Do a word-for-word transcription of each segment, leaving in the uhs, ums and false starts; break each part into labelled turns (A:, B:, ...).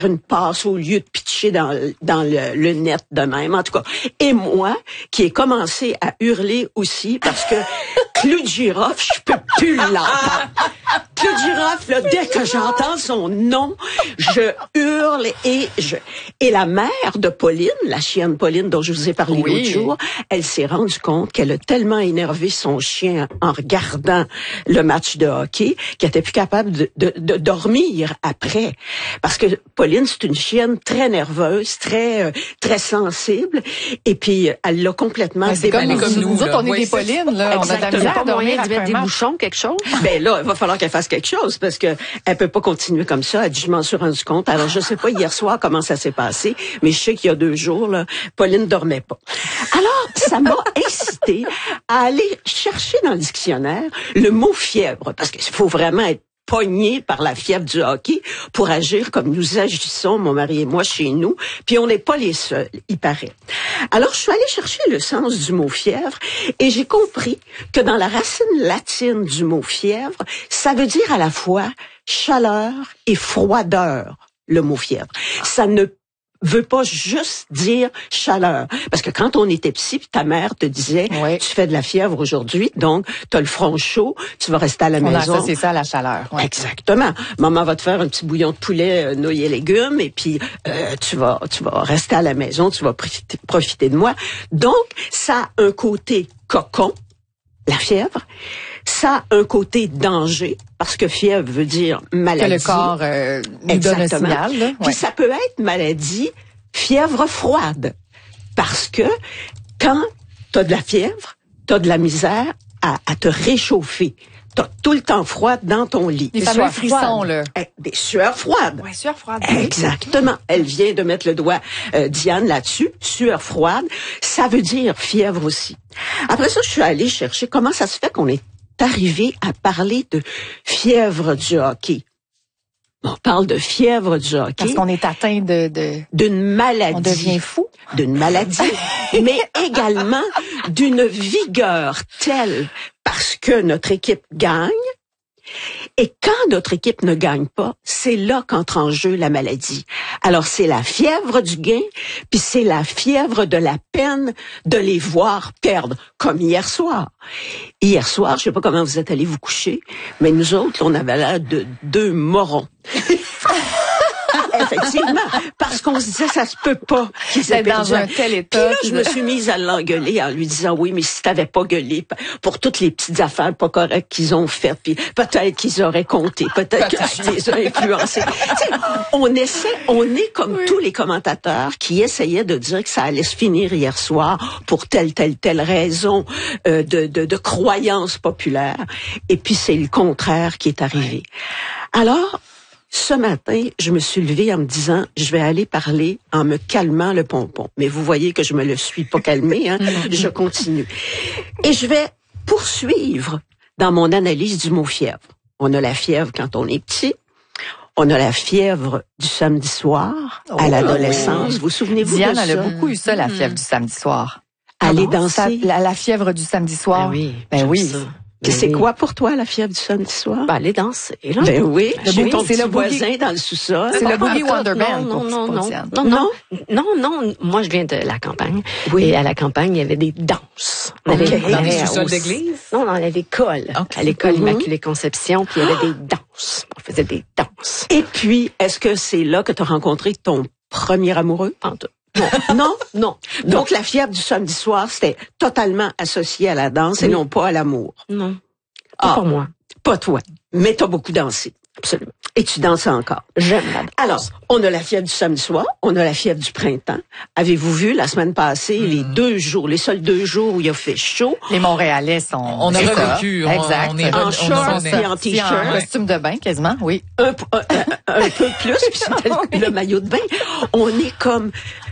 A: une passe au lieu de pitcher dans, dans le, le net de même, en tout cas. Et moi, qui ai commencé à hurler aussi, parce que Clou de girofle, je peux plus l'entendre. Clou de girofle, là, dès que j'entends son nom, je hurle et je... Et la mère de Pauline, la chienne Pauline dont je vous ai parlé oui. l'autre jour, elle s'est rendue compte qu'elle a tellement énervé son chien en regardant le match de hockey qu'elle était plus capable de, de, de dormir après. Parce que Pauline, c'est une chienne très nerveuse, très euh, très sensible, et puis elle l'a complètement
B: ouais,
A: débalancée.
B: Comme nous, nous autres, on est des Paulines, là. On a de la misère à dormir
C: à mettre des bouchons, quelque chose.
A: Ben là, il va falloir qu'elle fasse quelque chose, parce que elle peut pas continuer comme ça. Elle dit, je m'en suis rendu compte. Alors, je sais pas hier soir comment ça s'est passé, mais je sais qu'il y a deux jours, là, Pauline dormait pas. Alors, ça m'a incité à aller chercher dans le dictionnaire le mot fièvre, parce qu'il faut vraiment être pogné par la fièvre du hockey pour agir comme nous agissons, mon mari et moi, chez nous, puis on n'est pas les seuls, il paraît. Alors, je suis allée chercher le sens du mot fièvre et j'ai compris que dans la racine latine du mot fièvre, ça veut dire à la fois chaleur et froideur, le mot fièvre. Ça ne veut pas juste dire chaleur. Parce que quand on était petit, puis ta mère te disait, oui. tu fais de la fièvre aujourd'hui, donc tu as le front chaud, tu vas rester à la
B: on
A: maison.
B: On associe ça à la chaleur. Ouais.
A: Exactement. Maman va te faire un petit bouillon de poulet euh, noyé légumes, et puis euh, tu vas tu vas rester à la maison, tu vas profiter, profiter de moi. Donc, ça a un côté cocon, la fièvre. Ça a un côté danger, parce que fièvre veut dire maladie.
B: Que le corps euh, nous donne un signal. Là. Ouais.
A: Puis ça peut être maladie, fièvre froide. Parce que quand tu as de la fièvre, tu as de la misère à, à te réchauffer. Tu as tout le temps froid dans ton lit.
B: Des fameux frissons, là.
A: Des sueurs froides.
C: Oui, sueurs froides.
A: Exactement. Elle vient de mettre le doigt, euh, Diane, là-dessus. Sueur froide. Ça veut dire fièvre aussi. Après ça, je suis allée chercher comment ça se fait qu'on est arrivé à parler de fièvre du hockey. On parle de fièvre du hockey.
B: Parce qu'on est atteint de... de...
A: d'une maladie.
B: On devient fou.
A: D'une maladie, mais également d'une vigueur telle parce que notre équipe gagne. Et quand notre équipe ne gagne pas, c'est là qu'entre en jeu la maladie. Alors, c'est la fièvre du gain, puis c'est la fièvre de la peine de les voir perdre, comme hier soir. Hier soir, je sais pas comment vous êtes allés vous coucher, mais nous autres, on avait l'air de deux morons. Effectivement, parce qu'on se disait, ça se peut pas qu'ils aient perdu.
B: Dans un tel état.
A: Puis là, je me suis mise à l'engueuler en lui disant, oui, mais si t'avais pas gueulé pour toutes les petites affaires pas correctes qu'ils ont faites, puis peut-être qu'ils auraient compté, peut-être que je les ai influencés. on essaie, on est comme oui. tous les commentateurs qui essayaient de dire que ça allait se finir hier soir pour telle, telle, telle raison euh, de, de, de croyance populaire. Et puis, c'est le contraire qui est arrivé. Alors, ce matin, je me suis levée en me disant, je vais aller parler en me calmant le pompon. Mais vous voyez que je me le suis pas calmé, hein. Je continue. Et je vais poursuivre dans mon analyse du mot fièvre. On a la fièvre quand on est petit. On a la fièvre du samedi soir à oh, l'adolescence. Oui. Vous souvenez-vous
B: Diane,
A: de ça?
B: elle a beaucoup eu ça, la fièvre du samedi soir.
A: Aller danser.
B: La, la fièvre du samedi soir.
C: Ben oui.
B: Ben oui.
C: Ça.
A: Ben c'est oui. quoi pour toi, la fièvre du samedi soir?
C: Ben, aller danser, là.
A: Ben oui.
B: Le
A: J'ai
B: boogie,
A: ton
B: c'est
A: petit
B: le
A: voisin
B: boogie.
A: dans le sous-sol.
B: C'est le Boogie Wonder Band.
C: Non, non, non,
B: non,
C: non, non, non, non. Moi, je viens de la campagne. Oui. Et à la campagne, il y avait des danses.
A: On
C: avait,
A: okay.
C: Dans
D: les sous-sols d'église?
C: Non, non, à l'école.
D: Okay.
C: À l'école
A: Mm-hmm.
C: Immaculée Conception, puis il y avait des danses. On faisait des danses.
A: Et puis, est-ce que c'est là que tu as rencontré ton premier amoureux?
C: En tout.
A: Non, non, non. Donc, la fièvre du samedi soir, c'était totalement associé à la danse oui. et non pas à l'amour.
C: Non. Pas
A: ah,
C: pour moi.
A: Pas toi. Mais t'as beaucoup dansé.
C: Absolument.
A: Et tu danses encore.
C: J'aime la danse.
A: Alors, on a la fièvre du samedi soir, on a la fièvre du printemps. Avez-vous vu la semaine passée, mmh. les deux jours, les seuls deux jours où il a fait chaud?
B: Les Montréalais sont...
D: On a revécu.
B: Exact.
D: On est
A: en shorts et en t-shirt.
B: En costume de bain, quasiment, oui.
A: Un, un, un, un peu plus, puis c'était le, le maillot de bain. On est comme...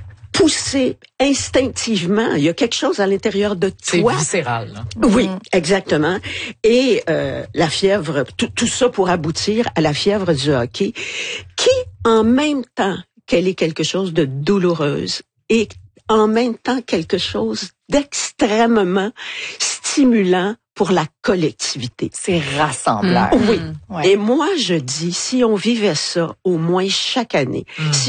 A: poussé instinctivement. Il y a quelque chose à l'intérieur de toi.
D: C'est viscéral. Hein?
A: Oui, exactement. Et euh, la fièvre, tout, tout ça pour aboutir à la fièvre du hockey, qui, en même temps qu'elle est quelque chose de douloureuse, est en même temps quelque chose d'extrêmement stimulant pour la collectivité.
B: C'est rassembleur.
A: Oui.
B: Ouais.
A: Et moi, je dis, si on vivait ça au moins chaque année,
D: Mm.
A: si